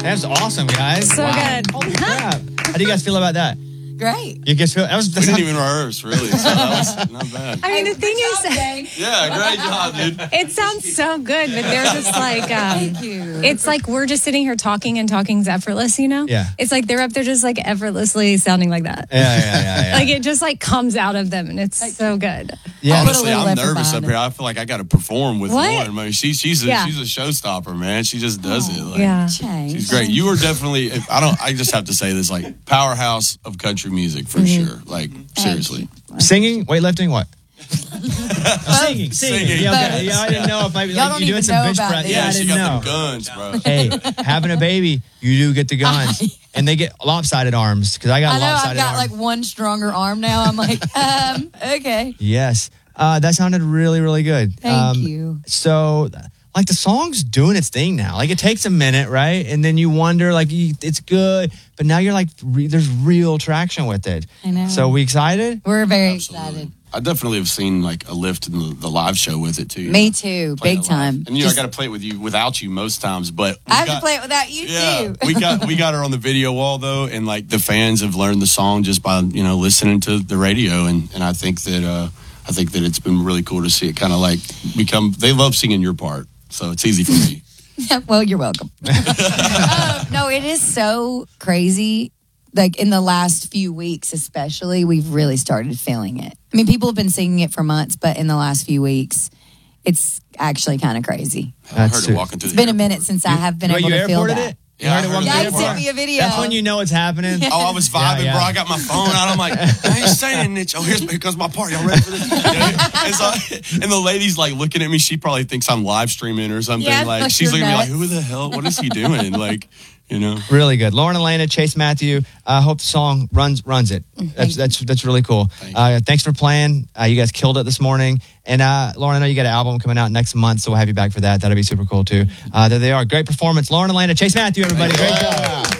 That was awesome, guys. So good. Holy crap. How do you guys feel about that? Great. You guys feel We didn't even rehearse, really. So that was not bad. I mean, the thing is, Yeah, great job, dude. it sounds so good, but there's just like, Thank you. it's like we're just sitting here talking and talking's effortless, you know? Yeah. It's like they're up there just like effortlessly sounding like that. Yeah. Like it just like comes out of them and it's so good. Yeah. Put a Honestly, little I'm effort nervous up behind here. I feel like I got to perform with What? Lauren. I mean, she's a showstopper, man. She just does it. Like, Yeah. she's great. You are definitely. I just have to say this, like powerhouse of country music for sure. Like seriously. Singing, weightlifting, what? Singing. Yeah, okay. Yeah, I didn't know if Y'all you're don't doing even some know bench about press. this. Yeah, I she didn't got know. the guns, bro. Hey, having a baby, you do get the guns, and they get lopsided arms because I got I know I've lopsided got arms. like one stronger arm now. I'm like, okay. Yes, that sounded really, really good. Thank you. So, like the song's doing its thing now. Like it takes a minute, right? And then you wonder, like it's good, but now you're like, there's real traction with it. I know. So we excited? We're very Absolutely. excited. I definitely have seen like a lift in the live show with it too. you Me know, too, playing big it live. time. And I got to play it with you without you most times, but I have to play it without you Yeah, too. we got her on the video wall though, and like the fans have learned the song just by listening to the radio, and I think that it's been really cool to see it kind of like become. They love singing your part, so it's easy for me. Well, you're welcome. No, it is so crazy. Like in the last few weeks, especially, we've really started feeling it. I mean, people have been singing it for months, but in the last few weeks, it's actually kind of crazy. I heard it walking through. It's been a minute since I have been able you to feel airported that. it? Yeah, I You heard it heard walking it. through Yeah, the he sent airport? me a video. That's when you know it's happening. Oh, I was vibing, Yeah. bro. I got my phone out. I'm like, I ain't saying it. Oh, here comes my part. Y'all ready for this? And the lady's like looking at me. She probably thinks I'm live streaming or something. Yeah, like she's you're looking at me like, nuts. who the hell? What is he doing? Like, Really good. Lauren Elena, Chase Matthew. I hope the song runs it. That's really cool. Thanks for playing. You guys killed it this morning. And Lauren, I know you got an album coming out next month, so we'll have you back for that. That'll be super cool too. There they are. Great performance. Lauren Elena, Chase Matthew, everybody. Great job.